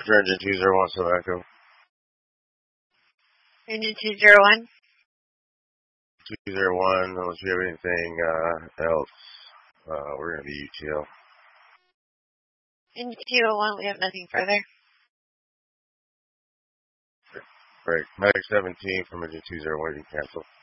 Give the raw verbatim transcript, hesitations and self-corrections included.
Engine two zero one, South Echo. Engine two zero one. two zero one, unless you have anything uh, else, uh, we're going to be U T L. Engine two zero one, we have nothing further. Great. Medic seventeen from Engine two zero one, you can cancel.